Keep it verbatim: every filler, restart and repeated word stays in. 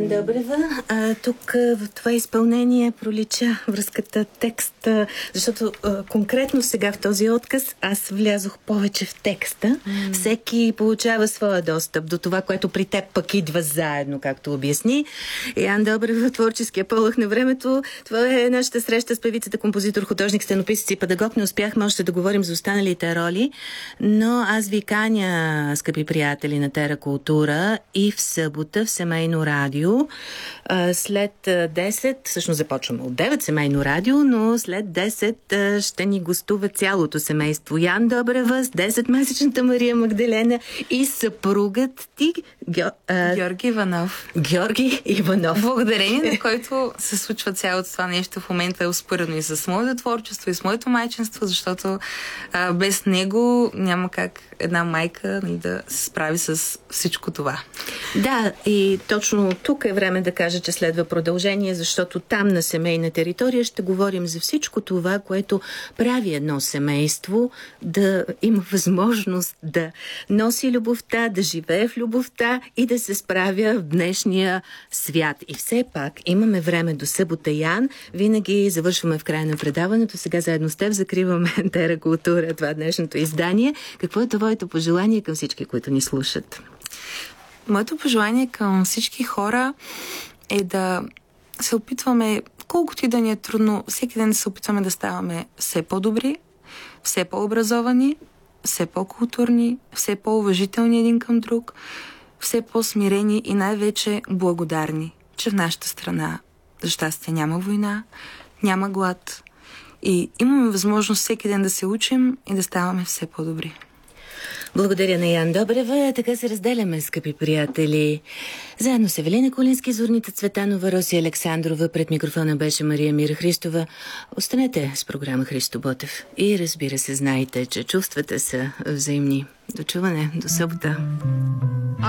Ян Добрева. А, тук в това изпълнение пролича връзката текст, защото а, конкретно сега в този отказ аз влязох повече в текста. Mm. Всеки получава своя достъп до това, което при теб пък идва заедно, както обясни. Ян Добрева, творческия полъх на времето. Това е нашата среща с певицата, композитор, художник, сценописец и педагог. Не успяхме още да говорим за останалите роли, но аз ви каня, скъпи приятели на Тера Култура, и в събота в Семейно радио. След десет, всъщност започваме от девет Семейно радио, но след десет ще ни гостува цялото семейство. Ян Добрева с десетмесечната Мария Магдалена и съпругът ти Гео, а... Георги Иванов. Георги Иванов. Благодарение на който се случва цялото това нещо в момента е успорено и с моето творчество, и с моето майчинство, защото а, без него няма как една майка да се справи с всичко това. Да, и точно тук е време да кажа, че следва продължение, защото там на семейна територия ще говорим за всичко това, което прави едно семейство да има възможност да носи любовта, да живее в любовта и да се справя в днешния свят. И все пак имаме време до събота, Ян. Винаги завършваме в края на предаването. Сега заедно с теб закриваме Тера Култура, това днешното издание. Какво е твоето пожелание към всички, които ни слушат? Моето пожелание към всички хора е да се опитваме, колкото и да ни е трудно, всеки ден да се опитваме да ставаме все по-добри, все по-образовани, все по-културни, все по-уважителни един към друг, все по-смирени и най-вече благодарни, че в нашата страна, за щастие, няма война, няма глад и имаме възможност всеки ден да се учим и да ставаме все по-добри. Благодаря на Ян Добрева. Така се разделяме, скъпи приятели. Заедно с Евелина Кулински, Зорница Цветанова, Роси Александрова. Пред микрофона беше Мария Мира Христова. Останете с програма Христо Ботев. И разбира се, знайте, че чувствата са взаимни. До чуване, до събота.